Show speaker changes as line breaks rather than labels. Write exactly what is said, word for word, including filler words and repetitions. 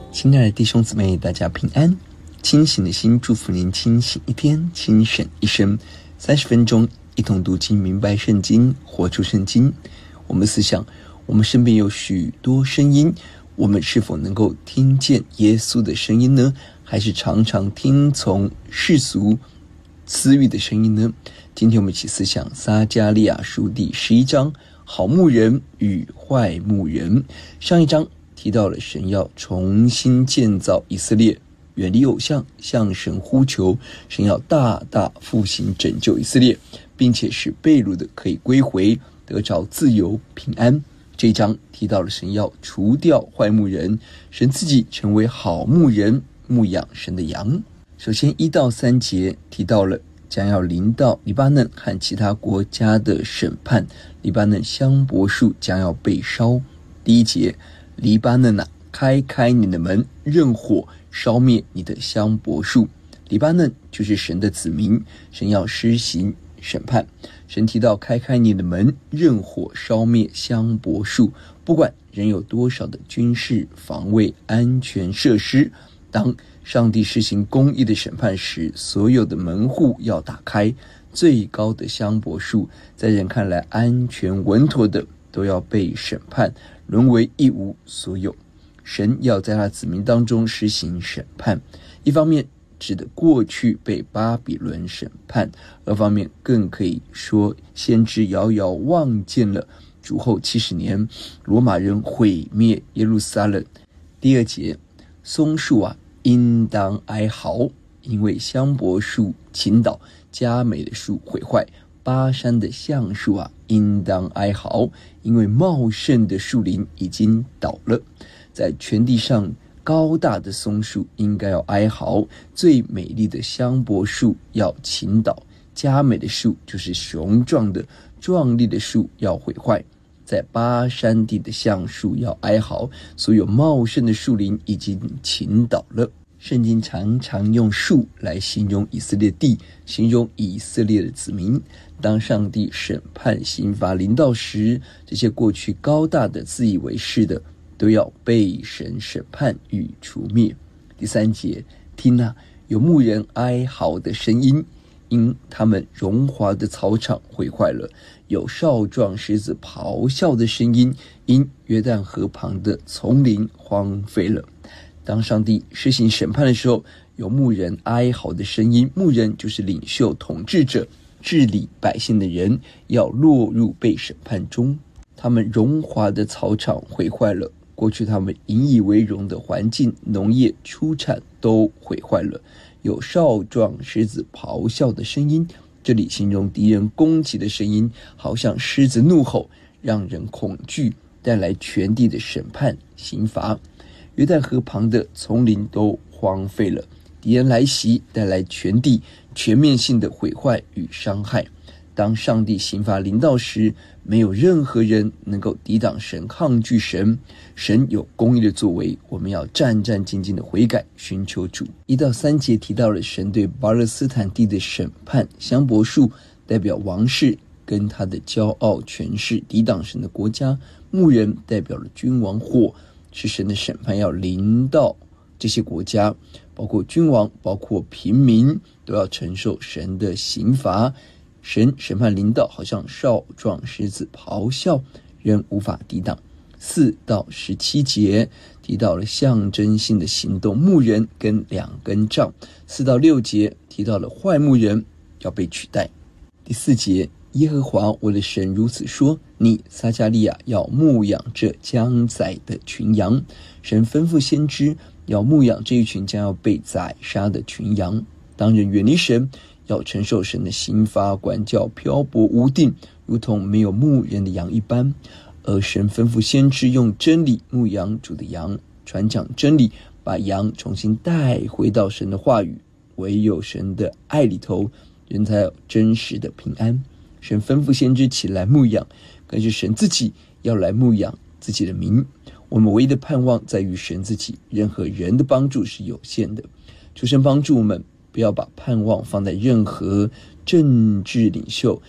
亲爱的弟兄姊妹，大家平安。清醒的心祝福您清醒一天，清醒一生。三十分钟一同读经，明白圣经，活出圣经。我们思想，我们身边有许多声音，我们是否能够听见耶稣的声音呢？还是常常听从世俗私欲的声音呢？今天我们一起思想撒迦利亚书第十一章，好牧人与坏牧人。上一章提到了神要重新建造以色列，远离偶像，向神呼求，神要大大复兴拯救以色列，并且使被掳的可以归回，得着自由平安。这一章提到了神要除掉坏牧人，神自己成为好牧人，牧养神的羊。首先一到三节提到了将要临到黎巴嫩和其他国家的审判，黎巴嫩香柏树将要被烧。第一节，黎巴嫩啊，开开你的门，任火烧灭你的香柏树。黎巴嫩就是神的子民，神要施行审判。神提到开开你的门，任火烧灭香柏树。不管人有多少的军事防卫安全设施，当上帝施行公义的审判时，所有的门户要打开。最高的香柏树，在人看来安全稳妥的，都要被审判，沦为一无所有。神要在他子民当中施行审判，一方面指的过去被巴比伦审判，二方面更可以说先知遥遥望见了主后七十年罗马人毁灭耶路撒冷。第二节，松树啊，应当哀嚎，因为香柏树倾倒，佳美的树毁坏。巴山的橡树啊，应当哀嚎，因为茂盛的树林已经倒了。在全地上高大的松树应该要哀嚎，最美丽的香柏树要倾倒，佳美的树就是雄壮的壮丽的树要毁坏。在巴山地的橡树要哀嚎，所有茂盛的树林已经倾倒了。圣经常常用树来形容以色列地，形容以色列的子民。当上帝审判刑罚临到时，这些过去高大的自以为是的，都要被神审判与除灭。第三节，听啊，有牧人哀嚎的声音，因他们荣华的草场毁坏了；有少壮狮子咆哮的声音，因约旦河旁的丛林荒废了。当上帝施行审判的时候，有牧人哀嚎的声音。牧人就是领袖、统治者，治理百姓的人，要落入被审判中。他们荣华的草场毁坏了，过去他们引以为荣的环境、农业出产都毁坏了。有少壮狮子咆哮的声音，这里形容敌人攻击的声音，好像狮子怒吼，让人恐惧，带来全地的审判刑罚。约旦河旁的丛林都荒废了，敌人来袭，带来全地全面性的毁坏与伤害。当上帝刑罚临到时，没有任何人能够抵挡神，抗拒神。神有公义的作为，我们要战战兢兢的悔改，寻求主。一到三节提到了神对巴勒斯坦地的审判，香柏树代表王室跟他的骄傲权势，抵挡神的国家；牧人代表了君王，火是神的审判要临到这些国家，包括君王，包括平民，都要承受神的刑罚。神审判临到，好像少壮狮子咆哮，人无法抵挡。四到十七节提到了象征性的行动，牧人跟两根杖。四到六节提到了坏牧人要被取代。第四节，耶和华我的神如此说，你撒迦利亚要牧养这将宰的群羊。神吩咐先知要牧养这一群将要被宰杀的群羊。当人远离神，要承受神的刑罚，管教漂泊无定，如同没有牧人的羊一般。而神吩咐先知用真理牧养主的羊，传讲真理，把羊重新带回到神的话语。唯有神的爱里头，人才有真实的平安。神吩咐先知起来牧养，更是神自己要来牧养自己的民。我们唯一的盼望在于神自己，任何人的帮助是有限的。求神帮助我们，不要把盼望放在任何政治领袖、